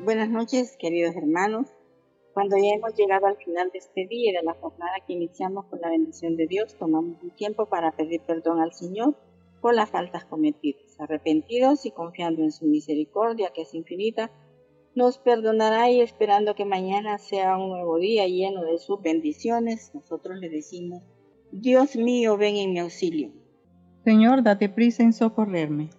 Buenas noches, queridos hermanos. Cuando ya hemos llegado al final de este día y de la jornada que iniciamos con la bendición de Dios, tomamos un tiempo para pedir perdón al Señor por las faltas cometidas. Arrepentidos y confiando en su misericordia, que es infinita, nos perdonará, y esperando que mañana sea un nuevo día lleno de sus bendiciones, nosotros le decimos: Dios mío, ven en mi auxilio. Señor, date prisa en socorrerme.